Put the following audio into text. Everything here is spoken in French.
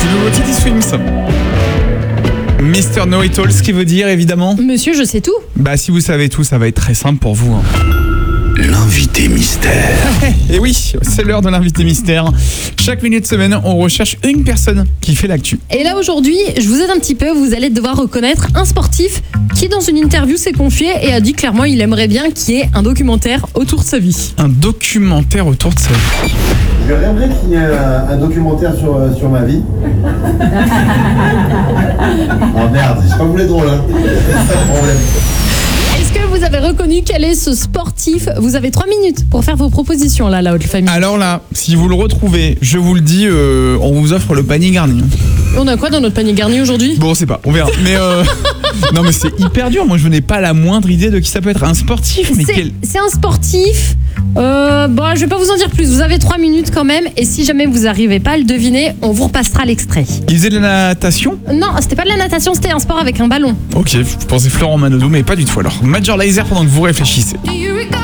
Le nouveau Teddy Swims. Mr. Know It All, ce qui veut dire évidemment. Monsieur, je sais tout. Bah si vous savez tout, ça va être très simple pour vous. L'invité mystère. Et oui, c'est l'heure de l'invité mystère. Chaque minute de semaine, on recherche une personne qui fait l'actu. Et là aujourd'hui, je vous aide un petit peu, vous allez devoir reconnaître un sportif qui dans une interview s'est confié et a dit clairement il aimerait bien qu'il y ait un documentaire autour de sa vie. Un documentaire autour de sa vie. Je rêverais qu'il y ait un documentaire sur ma vie. Oh merde, j'ai pas voulu être drôle, hein. C'est ça le problème. Est-ce que vous avez reconnu quel est ce sportif? Vous avez 3 minutes pour faire vos propositions là, la haute famille. Alors là, si vous le retrouvez, je vous le dis, on vous offre le panier garni. On a quoi dans notre panier garni aujourd'hui? Bon, on sait pas, on verra. Mais non, mais c'est hyper dur. Moi, je n'ai pas la moindre idée de qui ça peut être. Un sportif, mais C'est un sportif. Bon, je vais pas vous en dire plus. Vous avez 3 minutes quand même. Et si jamais vous arrivez pas à le deviner, on vous repassera l'extrait. Il faisait de la natation? Non, c'était pas de la natation, c'était un sport avec un ballon. Ok, je pensais Florent Manodou, mais pas du tout alors. Major Lazer pendant que vous réfléchissez.